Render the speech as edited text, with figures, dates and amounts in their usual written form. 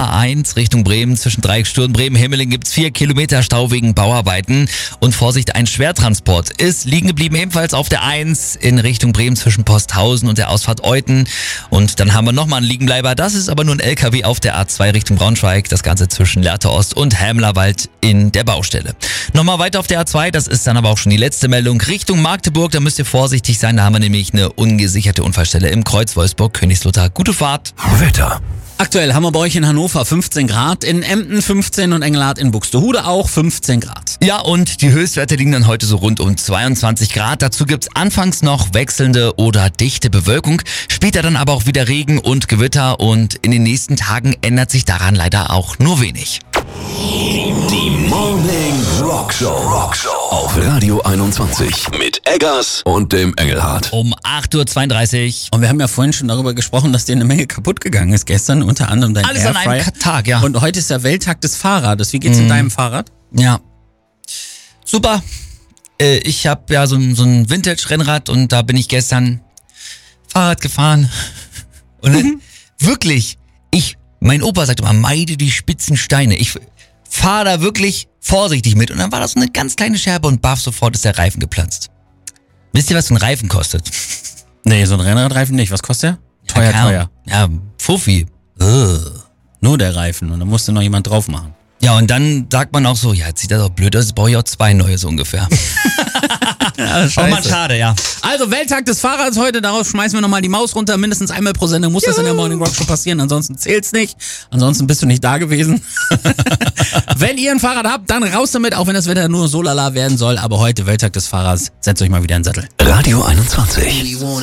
A1 Richtung Bremen zwischen Dreiecksstür und Bremen-Himmeling gibt's 4 Kilometer Stau wegen Bauarbeiten. Und Vorsicht, ein Schwertransport ist liegen geblieben, ebenfalls auf der 1 in Richtung Bremen zwischen Posthausen und der Ausfahrt Euthen. Und dann haben wir nochmal einen Liegenbleiber. Das ist aber nur ein LKW auf der A2 Richtung Braunschweig. Das Ganze zwischen Lehrte Ost und Hämlerwald in der Baustelle. Nochmal weiter auf der A2, das ist dann aber auch schon die letzte Meldung. Richtung Magdeburg, da müsst ihr vorsichtig sein. Da haben wir nämlich eine ungesicherte Unfallstelle im Kreuz Wolfsburg-Königslutter. Gute Fahrt. Wetter. Aktuell haben wir bei euch in Hannover 15 Grad, in Emden 15 und Engelhardt in Buxtehude auch 15 Grad. Ja, und die Höchstwerte liegen dann heute so rund um 22 Grad. Dazu gibt's anfangs noch wechselnde oder dichte Bewölkung, später dann aber auch wieder Regen und Gewitter und in den nächsten Tagen ändert sich daran leider auch nur wenig. Die Morning Rockshow auf Radio 21 mit Eggers und dem Engelhardt. Um 8.32 Uhr. Und wir haben ja vorhin schon darüber gesprochen, dass dir eine Menge kaputt gegangen ist gestern, unter anderem dein Alles an Airfryer. einem Tag, ja. Und heute ist der Welttag des Fahrrades. Wie geht's in deinem Fahrrad? Ja. Super. Ich habe ja so ein Vintage-Rennrad und da bin ich gestern Fahrrad gefahren. Und dann, wirklich, mein Opa sagt immer, meide die spitzen Steine. Ich fahre da wirklich vorsichtig mit. Und dann war das so eine ganz kleine Scherbe und baff, sofort ist der Reifen geplatzt. Wisst ihr, was so ein Reifen kostet? Nee, so ein Rennradreifen nicht. Was kostet der? Teuer. Ja, Fuffi. Nur der Reifen und da musste noch jemand drauf machen. Ja, und dann sagt man auch so, ja, jetzt sieht das auch blöd aus, jetzt brauche ich auch 2 neue so ungefähr. Ja, Oh man, schade, ja. Also Welttag des Fahrrads heute, darauf schmeißen wir nochmal die Maus runter, mindestens einmal pro Sendung muss das in der Morning Rock Show passieren, ansonsten zählt's nicht, ansonsten bist du nicht da gewesen. Wenn ihr ein Fahrrad habt, dann raus damit, auch wenn das Wetter nur so lala werden soll, aber heute Welttag des Fahrrads, setzt euch mal wieder in den Sattel. Radio 21.